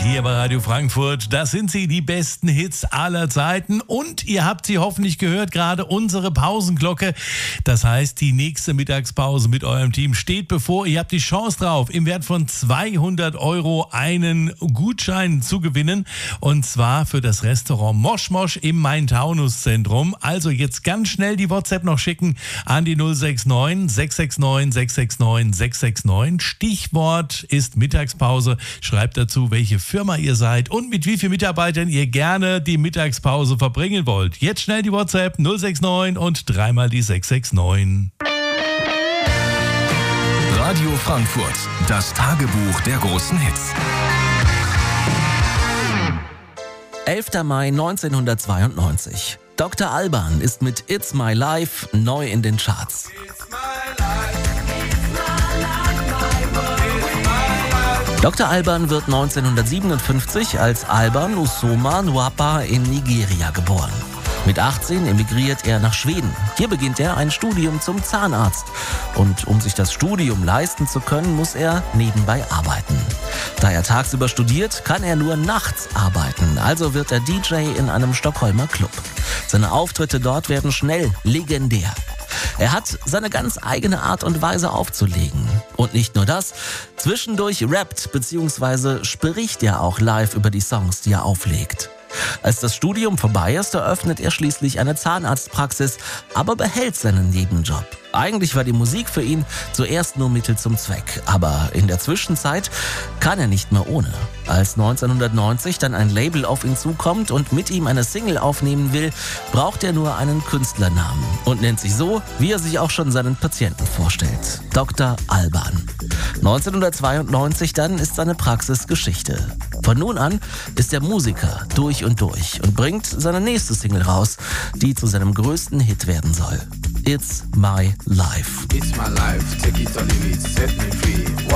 hier bei Radio Frankfurt. Das sind sie, die besten Hits aller Zeiten. Und ihr habt sie hoffentlich gehört, gerade unsere Pausenglocke. Das heißt, die nächste Mittagspause mit eurem Team steht bevor. Ihr habt die Chance drauf, im Wert von 200 € einen Gutschein zu gewinnen. Und zwar für das Restaurant Mosch Mosch im Main-Taunus-Zentrum. Also jetzt ganz schnell die WhatsApp noch schicken an die 069 669 669 669. Stichwort ist Mittagspause. Schreibt dazu, welche Firma ihr seid und mit wie vielen Mitarbeitern ihr gerne die Mittagspause verbringen wollt. Jetzt schnell die WhatsApp 069 und dreimal die 669. Radio Frankfurt, das Tagebuch der großen Hits. 11. Mai 1992. Dr. Alban ist mit It's My Life neu in den Charts. Dr. Alban wird 1957 als Alban Usoma Nwapa in Nigeria geboren. Mit 18 emigriert er nach Schweden. Hier beginnt er ein Studium zum Zahnarzt. Und um sich das Studium leisten zu können, muss er nebenbei arbeiten. Da er tagsüber studiert, kann er nur nachts arbeiten. Also wird er DJ in einem Stockholmer Club. Seine Auftritte dort werden schnell legendär. Er hat seine ganz eigene Art und Weise aufzulegen. Und nicht nur das, zwischendurch rappt bzw. spricht er auch live über die Songs, die er auflegt. Als das Studium vorbei ist, eröffnet er schließlich eine Zahnarztpraxis, aber behält seinen Nebenjob. Eigentlich war die Musik für ihn zuerst nur Mittel zum Zweck, aber in der Zwischenzeit kann er nicht mehr ohne. Als 1990 dann ein Label auf ihn zukommt und mit ihm eine Single aufnehmen will, braucht er nur einen Künstlernamen und nennt sich so, wie er sich auch schon seinen Patienten vorstellt: Dr. Alban. 1992 dann ist seine Praxis Geschichte. Von nun an ist er Musiker durch und bringt seine nächste Single raus, die zu seinem größten Hit werden soll. It's My Life. It's my life, take it or leave it, set me free.